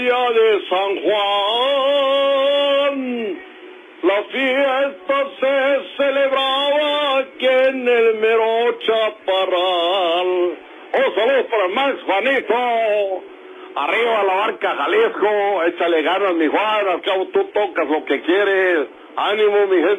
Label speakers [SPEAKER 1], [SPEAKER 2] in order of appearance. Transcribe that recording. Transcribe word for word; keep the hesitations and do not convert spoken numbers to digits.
[SPEAKER 1] Día de San Juan, la fiesta se celebraba aquí en el mero Chaparral. Oh, saludos para Max, Juanito. Arriba la barca Jalisco, échale ganas, mi Juan, al cabo tú tocas lo que quieres. Ánimo, mi gente.